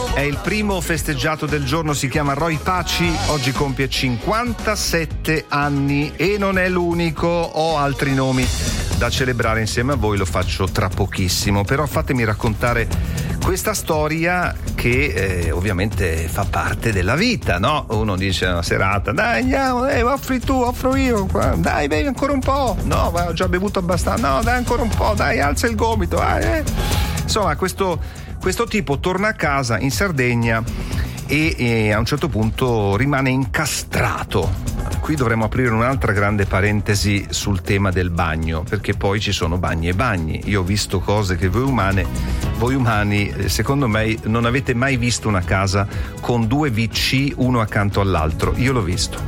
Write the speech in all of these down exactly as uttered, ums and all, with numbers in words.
È il primo festeggiato del giorno, si chiama Roy Paci, oggi compie cinquantasette anni e non è l'unico, ho altri nomi da celebrare insieme a voi, lo faccio tra pochissimo, però fatemi raccontare questa storia che eh, ovviamente fa parte della vita, no? Uno dice una serata, dai andiamo, eh, offri tu, offro io, dai bevi ancora un po', no ma ho già bevuto abbastanza, no dai ancora un po', dai alza il gomito, eh. Insomma questo Questo tipo torna a casa in Sardegna e, e a un certo punto rimane incastrato. Qui dovremmo aprire un'altra grande parentesi sul tema del bagno, perché poi ci sono bagni e bagni. Io ho visto cose che voi umane, voi umani, secondo me, non avete mai visto una casa con due V C uno accanto all'altro. Io l'ho visto.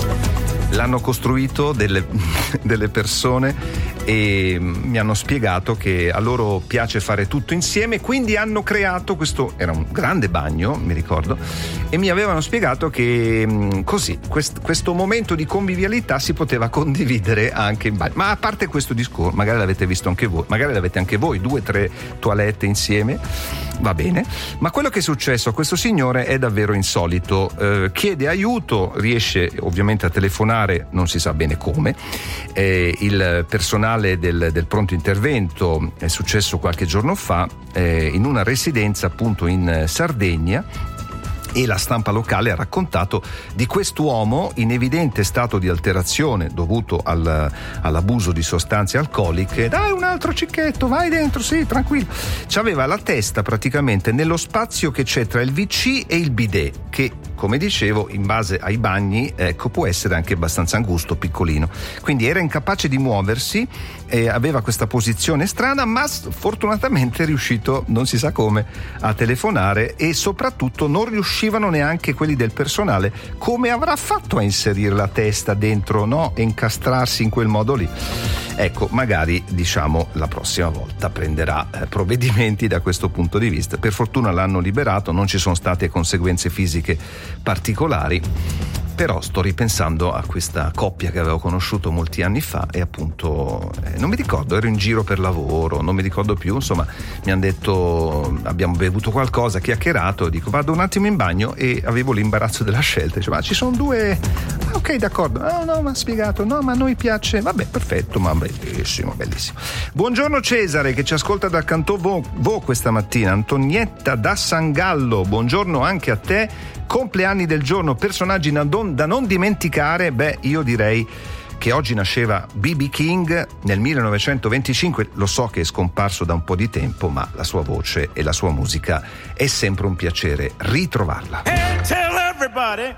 L'hanno costruito delle, delle persone e mi hanno spiegato che a loro piace fare tutto insieme, quindi hanno creato questo, era un grande bagno, mi ricordo, e mi avevano spiegato che così quest, questo momento di convivialità si poteva condividere anche in bagno. Ma a parte questo discorso, magari l'avete visto anche voi, magari l'avete anche voi, due tre toilette insieme, va bene, ma quello che è successo a questo signore è davvero insolito. Eh, chiede aiuto, riesce ovviamente a telefonare, non si sa bene come, eh, il personale del, del pronto intervento, è successo qualche giorno fa eh, in una residenza appunto in Sardegna, e la stampa locale ha raccontato di quest'uomo in evidente stato di alterazione dovuto al, all'abuso di sostanze alcoliche. Dai un altro cicchetto, vai dentro, sì, tranquillo. C'aveva la testa praticamente nello spazio che c'è tra il V C e il bidet, che come dicevo in base ai bagni ecco può essere anche abbastanza angusto, piccolino, quindi era incapace di muoversi, eh, aveva questa posizione strana, ma fortunatamente è riuscito, non si sa come, a telefonare, e soprattutto non riuscivano neanche quelli del personale. Come avrà fatto a inserire la testa dentro, no, e incastrarsi in quel modo lì? Ecco, magari diciamo la prossima volta prenderà eh, provvedimenti da questo punto di vista. Per fortuna l'hanno liberato, non ci sono state conseguenze fisiche particolari, però sto ripensando a questa coppia che avevo conosciuto molti anni fa e appunto eh, non mi ricordo, ero in giro per lavoro, non mi ricordo più, insomma mi hanno detto, abbiamo bevuto qualcosa, chiacchierato, dico vado un attimo in bagno, e avevo l'imbarazzo della scelta, dicevo ma ci sono due, ah, ok d'accordo, no no ma ha spiegato, no ma a noi piace, vabbè perfetto, ma bellissimo, bellissimo. Buongiorno Cesare che ci ascolta da Cantò Vo, Vo questa mattina, Antonietta da San Gallo, buongiorno anche a te. Compleanni del giorno, personaggi da non, da non dimenticare, beh io direi che oggi nasceva B B King nel millenovecentoventicinque, lo so che è scomparso da un po' di tempo, ma la sua voce e la sua musica è sempre un piacere ritrovarla. Hey, tell everybody,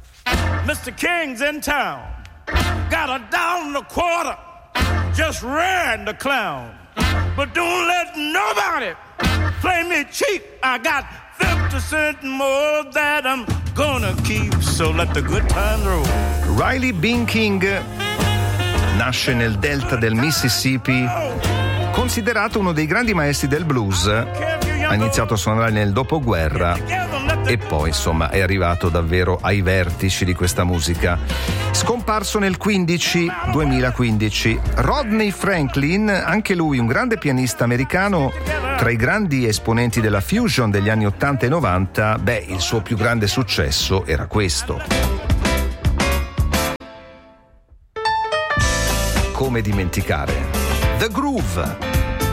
mister King's in town, got a dollar and a quarter, just ran the clown, but don't let nobody play me cheap, I got fifty cent more that I'm gonna keep, so let the good times roll. Riley Bean King nasce nel delta del Mississippi, considerato uno dei grandi maestri del blues. Ha iniziato a suonare nel dopoguerra e poi insomma è arrivato davvero ai vertici di questa musica. Scomparso nel quindici, duemilaquindici. Rodney Franklin, anche lui un grande pianista americano, tra i grandi esponenti della fusion degli anni ottanta e novanta, beh, il suo più grande successo era questo. Come dimenticare? The Groove.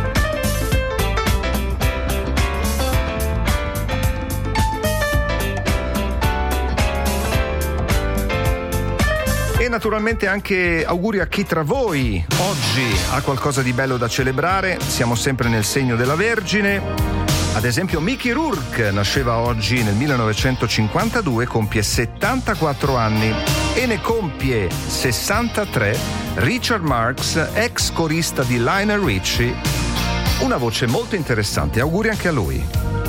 E naturalmente anche auguri a chi tra voi oggi ha qualcosa di bello da celebrare. Siamo sempre nel segno della Vergine. Ad esempio Mickey Rourke nasceva oggi nel millenovecentocinquantadue, compie settantaquattro anni, e ne compie sessantatré Richard Marx, ex corista di Lionel Richie, una voce molto interessante. Auguri anche a lui.